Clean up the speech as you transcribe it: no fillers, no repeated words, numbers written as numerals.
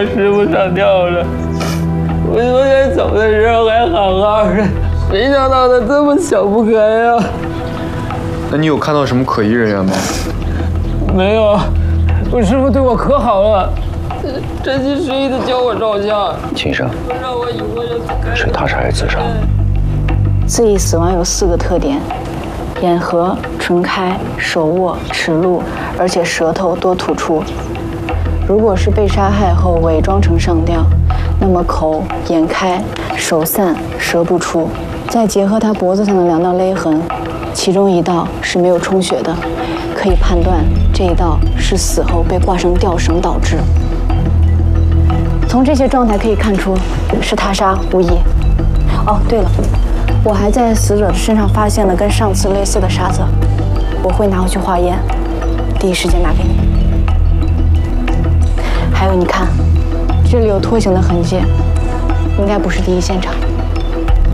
师傅上吊了。我昨天走的时候还好好的，没想到他这么想不开呀。 那你有看到什么可疑人员吗？ 没有，我师傅对我可好了，真心实意的教我照相。 秦生， 让我以后要是他杀还是自杀？ 自缢死亡有4个特点：眼合、唇开、手握、齿露，而且舌头多突出。如果是被杀害后伪装成上吊，那么口、眼开、手散、舌不出。再结合他脖子上的2道勒痕，其中1道是没有充血的，可以判断这一道是死后被挂上吊绳导致。从这些状态可以看出，是他杀无疑。哦，对了。我还在死者的身上发现了跟上次类似的沙子，我会拿回去化验，第一时间拿给你。还有，你看，这里有拖行的痕迹，应该不是第一现场。